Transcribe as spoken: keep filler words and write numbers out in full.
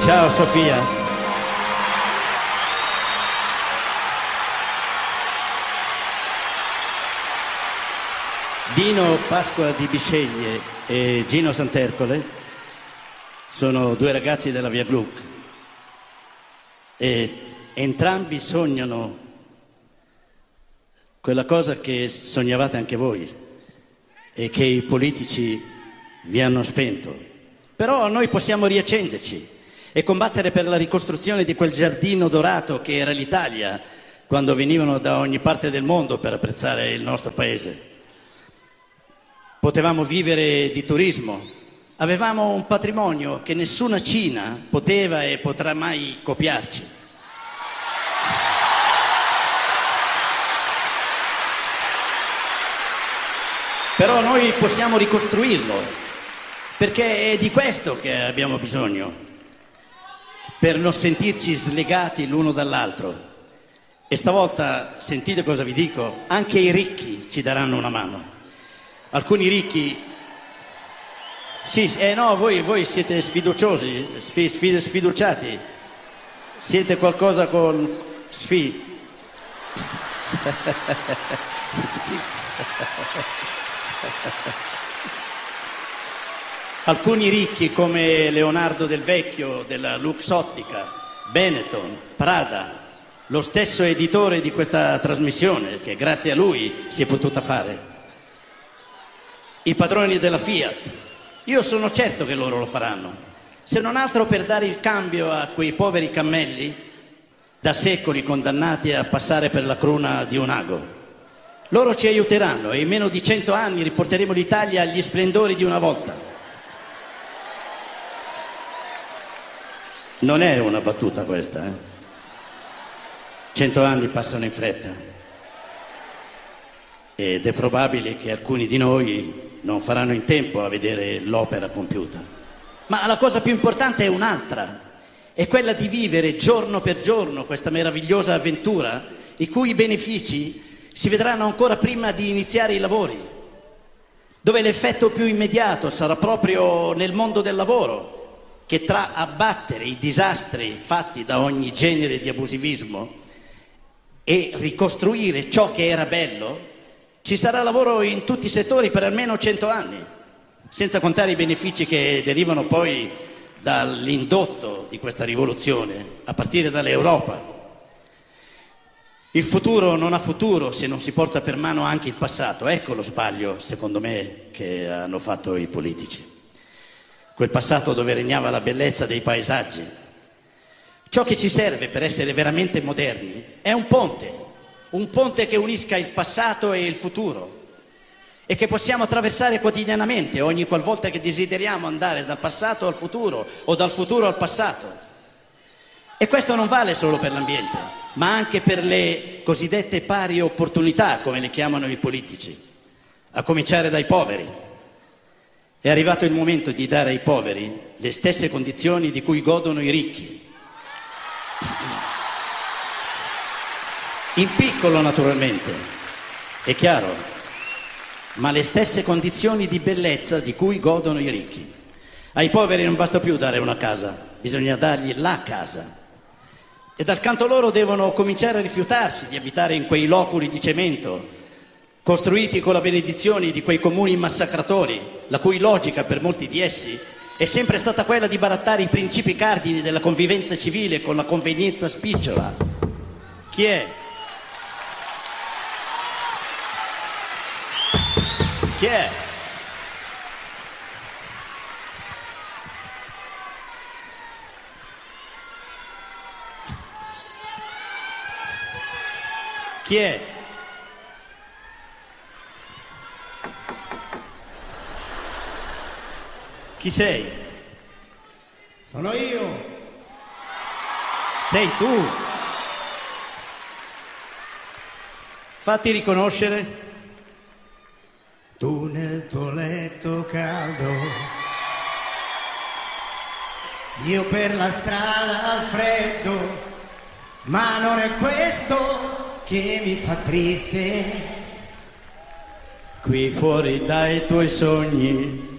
Ciao Sofia. Dino Pasqua di Bisceglie e Gino Santercole sono due ragazzi della Via Gluck e entrambi sognano quella cosa che sognavate anche voi e che i politici vi hanno spento. Però noi possiamo riaccenderci e combattere per la ricostruzione di quel giardino dorato che era l'Italia quando venivano da ogni parte del mondo per apprezzare il nostro paese. Potevamo vivere di turismo, avevamo un patrimonio che nessuna Cina poteva e potrà mai copiarci. Però noi possiamo ricostruirlo, perché è di questo che abbiamo bisogno, per non sentirci slegati l'uno dall'altro. E stavolta, sentite cosa vi dico, anche i ricchi ci daranno una mano. Alcuni ricchi, sì, eh no, voi, voi siete sfiduciosi, sfi, sfi, sfiduciati, siete qualcosa con sfi. Alcuni ricchi come Leonardo Del Vecchio della Luxottica, Benetton, Prada, lo stesso editore di questa trasmissione che grazie a lui si è potuta fare, i padroni della Fiat. Io sono certo che loro lo faranno, se non altro per dare il cambio a quei poveri cammelli da secoli condannati a passare per la cruna di un ago. Loro ci aiuteranno e in meno di cento anni riporteremo l'Italia agli splendori di una volta. Non è una battuta questa, eh? Cento anni passano in fretta ed è probabile che alcuni di noi non faranno in tempo a vedere l'opera compiuta. Ma la cosa più importante è un'altra, è quella di vivere giorno per giorno questa meravigliosa avventura, i cui benefici si vedranno ancora prima di iniziare i lavori, dove l'effetto più immediato sarà proprio nel mondo del lavoro, che tra abbattere i disastri fatti da ogni genere di abusivismo e ricostruire ciò che era bello, ci sarà lavoro in tutti i settori per almeno cento anni, senza contare i benefici che derivano poi dall'indotto di questa rivoluzione, a partire dall'Europa. Il futuro non ha futuro se non si porta per mano anche il passato. Ecco lo sbaglio, secondo me, che hanno fatto i politici. Quel passato dove regnava la bellezza dei paesaggi. Ciò che ci serve per essere veramente moderni è un ponte, un ponte che unisca il passato e il futuro e che possiamo attraversare quotidianamente ogni qualvolta che desideriamo andare dal passato al futuro o dal futuro al passato. E questo non vale solo per l'ambiente, ma anche per le cosiddette pari opportunità, come le chiamano i politici, a cominciare dai poveri. È arrivato il momento di dare ai poveri le stesse condizioni di cui godono i ricchi. In piccolo, naturalmente, è chiaro, ma le stesse condizioni di bellezza di cui godono i ricchi. Ai poveri non basta più dare una casa, bisogna dargli la casa. E dal canto loro devono cominciare a rifiutarsi di abitare in quei loculi di cemento, costruiti con la benedizione di quei comuni massacratori, la cui logica per molti di essi è sempre stata quella di barattare i principi cardini della convivenza civile con la convenienza spicciola. Chi è? Chi è? Chi è? Chi sei? Sono io. Sei tu? Fatti riconoscere. Tu nel tuo letto caldo, io per la strada al freddo, ma non è questo che mi fa triste. Qui fuori dai tuoi sogni